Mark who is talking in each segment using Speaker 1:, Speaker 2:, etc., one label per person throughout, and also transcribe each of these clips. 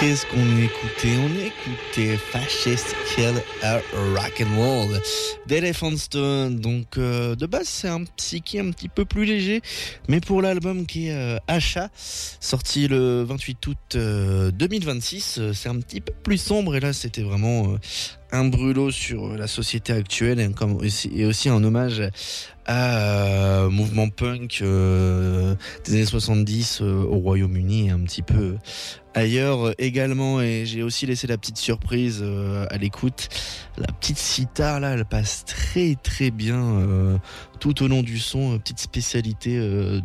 Speaker 1: Qu'est-ce qu'on écoutait? On écoutait Fascist Kill a Rock'n'Roll d'Elephant Stone. Donc de base c'est un psyché un petit peu plus léger, mais pour l'album qui est Achat, sorti le 28 août 2026, c'est un petit peu plus sombre. Et là c'était vraiment un brûlot sur la société actuelle et aussi un hommage à mouvement punk des années 70 au Royaume-Uni et un petit peu ailleurs également. Et j'ai aussi laissé la petite surprise à l'écoute. La petite sitar là, elle passe très très bien tout au long du son. Petite spécialité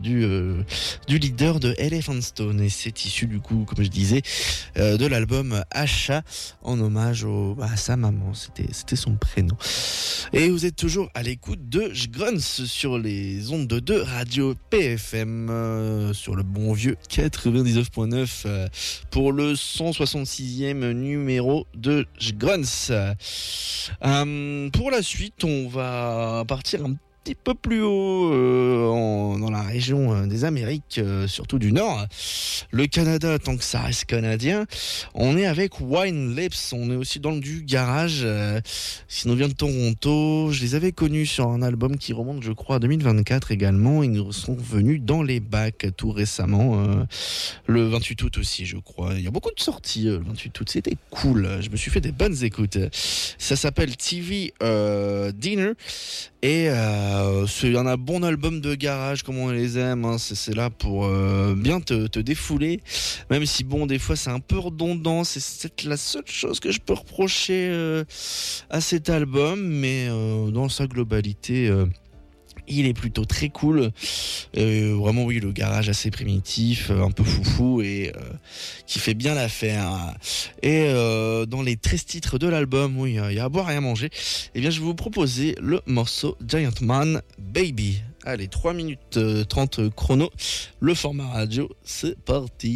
Speaker 1: du leader de Elephant Stone, et c'est issu du coup, comme je disais, de l'album Achat, en hommage à sa maman. C'était son prénom. Et vous êtes toujours à l'écoute de J'Grunts sur les ondes de Radio PFM, sur le bon vieux 99.9 pour le 166e numéro de J'Grunts. Pour la suite, on va partir un petit peu plus haut dans la région des Amériques, surtout du Nord, le Canada, tant que ça reste canadien. On est avec Wine Lips, on est aussi dans du garage. Sinon, vient de Toronto. Je les avais connus sur un album qui remonte, je crois, à 2024 également. Ils nous sont venus dans les bacs tout récemment, le 28 août aussi, je crois. Il y a beaucoup de sorties le 28 août, c'était cool. Je me suis fait des bonnes écoutes. Ça s'appelle TV Dinner. Et c'est un bon album de garage comme on les aime, hein. C'est là pour bien te défouler, même si bon, des fois c'est un peu redondant. C'est la seule chose que je peux reprocher à cet album, mais dans sa globalité il est plutôt très cool. Vraiment, oui, le garage assez primitif, un peu foufou, et qui fait bien l'affaire. Et dans les 13 titres de l'album, oui, il y a à boire et à manger. Eh bien, je vais vous proposer le morceau Giant Man Baby. Allez, 3 minutes 30 chrono. Le format radio, c'est parti.